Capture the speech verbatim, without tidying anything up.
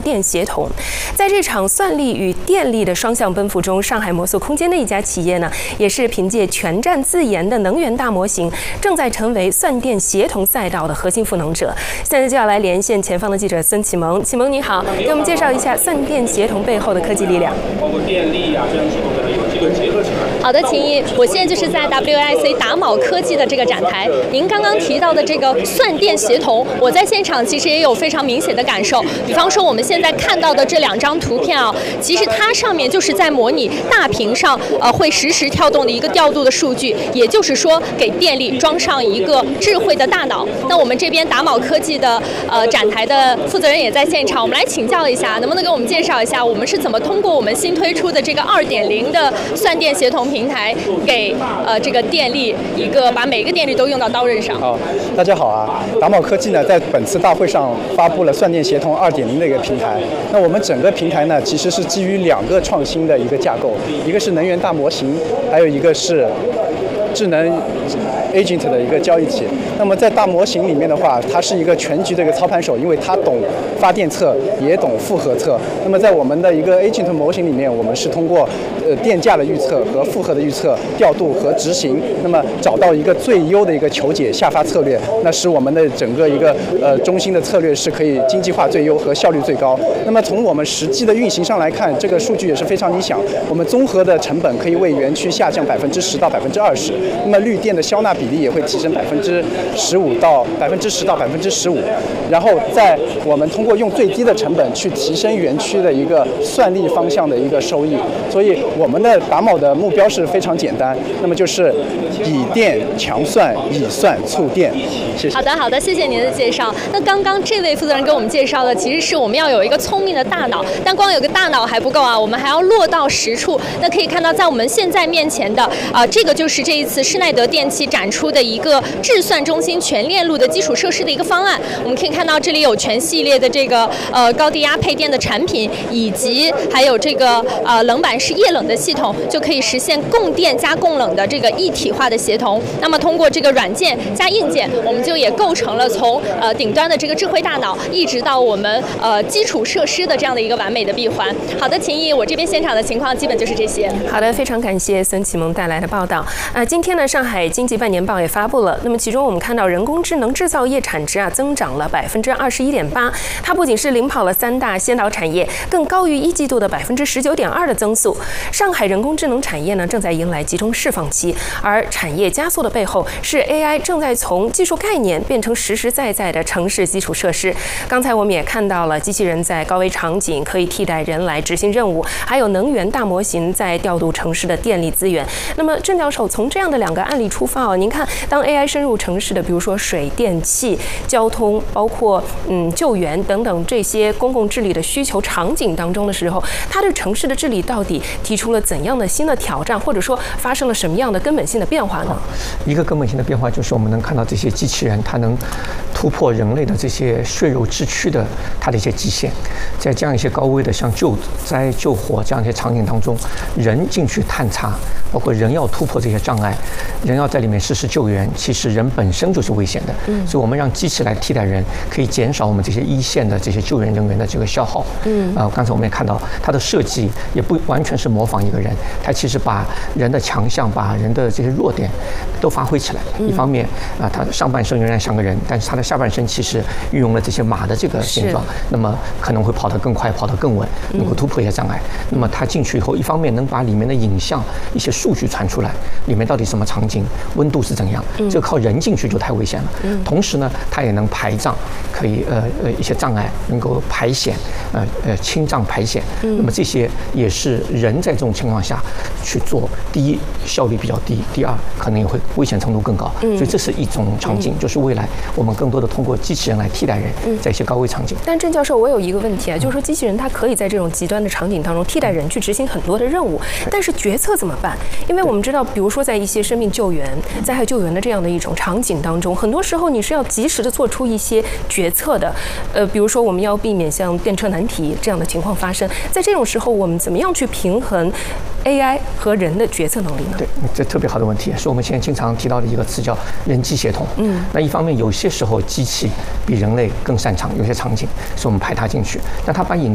电协同。在这场算力与电力的双向奔赴中，上海摩塑空间的一家企业呢，也是凭借全站自研的能源大模型，正在成为算电协同赛道的核心赋能者。现在就要来连线前方的记者孙启蒙，启蒙你好，给我们介绍一下算电协同背后的科技力量。 包括电力啊这样系统可能有机会结合起来。 好的，秦毅，我现在就是在 W I C 达铆科技的这个展台。您刚刚提到的这个算电协同，我在现场其实也有非常明显的感受。比方说我们现在看到的这两张图片啊，其实它上面就是在模拟大屏上呃会实时跳动的一个调度的数据，也就是说给电力装上一个智慧的大脑。那我们这边达铆科技的呃展台的负责人也在现场，我们来请教一下，能不能给我们介绍一下，我们是怎么通过我们新推出的这个 二点零 的算电协同平台，给呃这个电力一个把每个电力都用到刀刃上。 好，大家好啊！达铆科技呢，在本次大会上发布了算电协同 二点零 的一个平台。那我们整个平台呢，其实是基于两个创新的一个架构，一个是能源大模型，还有一个是智能 agent 的一个交易体。那么在大模型里面的话，它是一个全局的一个操盘手，因为它懂发电侧，也懂负荷侧。那么在我们的一个 agent 模型里面，我们是通过呃电价的预测和负荷的预测、调度和执行，那么找到一个最优的一个求解下发策略，那使我们的整个一个呃中心的策略是可以经济化最优和效率最高。那么从我们实际的运行上来看，这个数据也是非常理想。我们综合的成本可以为园区下降百分之十到百分之二十，那么绿电的消纳比例也会提升百分之十五到百分之十到百分之十五。然后在我们通过用最低的成本去提升园区的一个算力方向的一个收益。所以我们的达铆的目标是非常简单，那么就是以电强算，以算促电。谢谢。 好的，好的，谢谢您的介绍。那刚刚这位负责人给我们介绍的，其实是我们要有一个聪明的大脑，但光有个大脑还不够啊，我们还要落到实处。那可以看到，在我们现在面前的啊、呃，这个就是这一次施耐德电器展出的一个智算中心全链路的基础设施的一个方案。我们可以看到，这里有全系列的这个呃高低压配电的产品，以及还有这个呃冷板式液冷的系统，就可以实现供电加供冷的这个一体化的协同。那么通过这个软件加硬件，我们就也构成了从呃顶端的这个智慧大脑，一直到我们呃基础设施的这样的一个完美的闭环。好的，秦毅，我这边现场的情况基本就是这些。 好的，非常感谢孙启蒙带来的报道。啊，今天呢，上海经济半年报也发布了。那么其中我们看到，人工智能制造业产值啊增长了百分之二十一点八，它不仅是领跑了三大先导产业，更高于一季度的百分之十九点二的增速。上海人工智能产业呢正在迎来集中释放期，而产业加速的背后是 A I 正在从技术概念变成实实在在的城市基础设施。刚才我们也看到了，机器人在高危场景可以替代人来执行任务，还有能源大模型在调度城市的电力资源。那么郑教授，从这样的两个案例出发哦，您看，当 A I 深入城市的，比如说水电气、交通，包括嗯救援等等这些公共治理的需求场景当中的时候，它对城市的治理到底提出了怎样的新的挑战，或者说发生了什么样的根本性的变化呢？ 一个根本性的变化就是我们能看到这些机器人，它能突破人类的这些血肉之躯的它的一些极限，在这样一些高危的像救灾、救火这样一些场景当中，人进去探查，包括人要突破这些障碍，人要在里面实施救援，其实人本身就是危险的。嗯，所以我们让机器来替代人，可以减少我们这些一线的这些救援人员的这个消耗。嗯，啊、呃，刚才我们也看到它的设计也不完全是模仿一个人，它其实把人的强项、把人的这些弱点都发挥起来。一方面啊、呃，它上半身仍然像个人，但是它的下半身其实运用了这些马的这个形状，那么可能会跑得更快，跑得更稳，能够突破一些障碍。嗯、那么它进去以后，一方面能把里面的影像、一些数据传出来，里面到底什么场景、温度是怎样，嗯、这个靠人进去就太危险了。嗯、同时呢，它也能排障，可以呃呃一些障碍能够排险，呃呃清障排险。嗯、那么这些也是人在这种情况下去做，第一效率比较低，第二可能也会危险程度更高。嗯、所以这是一种场景，嗯、就是未来我们更多的通过机器人来替代人，嗯、在一些高危场景。 但郑教授，我有一个问题啊，就是说机器人它可以在这种极端的场景当中替代人去执行很多的任务，但是决策怎么办？因为我们知道，比如说在一些生命救援、灾害救援的这样的一种场景当中，很多时候你是要及时的做出一些决策的。呃，比如说我们要避免像电车难题这样的情况发生，在这种时候，我们怎么样去平衡 A I 和人的决策能力呢？ 对，这特别好的问题，是我们现在经常提到的一个词叫人机协同。嗯，那一方面有些时候机器比人类更擅长，有些场景是我们派它进去，但它把影